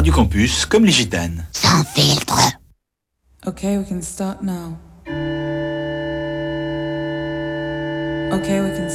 Radio Campus, comme les gitanes. Sans filtre. Okay, we can start now. Okay, we can